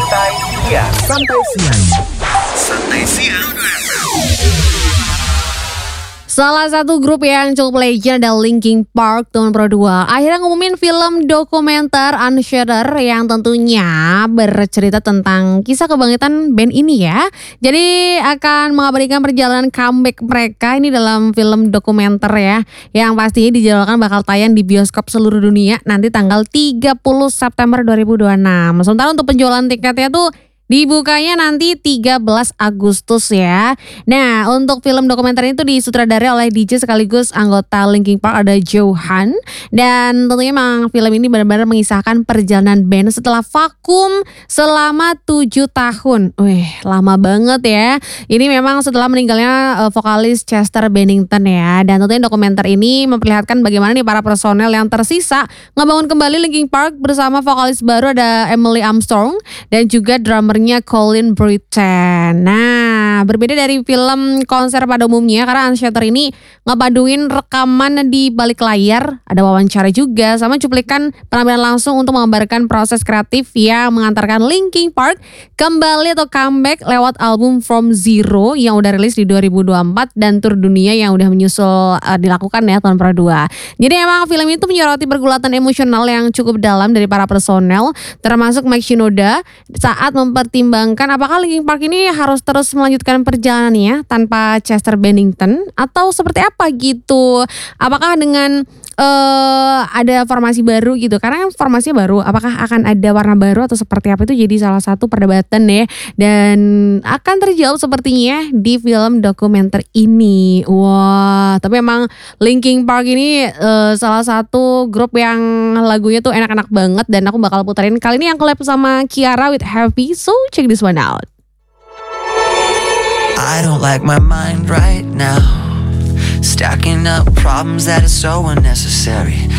Santai siang. Salah satu grup yang cukup legend adalah Linkin Park tahun Pro 2. Akhirnya ngumumin film dokumenter Unshattered yang tentunya bercerita tentang kisah kebangkitan band ini ya. Jadi akan mengabadikan perjalanan comeback mereka ini dalam film dokumenter ya. Yang pastinya dijadwalkan bakal tayang di bioskop seluruh dunia nanti tanggal 30 September 2026. Sementara untuk penjualan tiketnya tuh dibukanya nanti 13 Agustus ya. Nah, untuk film dokumenter itu disutradarai oleh DJ sekaligus anggota Linkin Park ada Johan. Dan tentunya memang film ini benar-benar mengisahkan perjalanan band setelah vakum selama 7 tahun. Wih, lama banget ya. Ini memang setelah meninggalnya vokalis Chester Bennington ya. Dan tentunya dokumenter ini memperlihatkan bagaimana nih para personel yang tersisa ngebangun kembali Linkin Park bersama vokalis baru ada Emily Armstrong dan juga drummer Colin Britton. Nah, berbeda dari film konser pada umumnya karena Unshattered ini ngepaduin rekaman di balik layar, ada wawancara juga sama cuplikan penampilan langsung untuk menggambarkan proses kreatif yang mengantarkan Linkin Park kembali atau comeback lewat album From Zero yang udah rilis di 2024 dan tur dunia yang udah menyusul dilakukan ya tahun Pro 2. Jadi emang film itu menyoroti pergulatan emosional yang cukup dalam dari para personel termasuk Mike Shinoda saat mempertimbangkan apakah Linkin Park ini harus terus melanjutkan perjalanannya tanpa Chester Bennington atau seperti apa gitu. Apakah dengan ada formasi baru gitu, karena kan formasinya baru, apakah akan ada warna baru atau seperti apa, itu jadi salah satu perdebatan ya, dan akan terjawab sepertinya di film dokumenter ini. Wah, tapi emang Linkin Park ini salah satu grup yang lagunya tuh enak-enak banget dan aku bakal puterin kali ini yang collab sama Kiara with Happy, so check this one out. I don't like my mind right now, stacking up problems that are so unnecessary.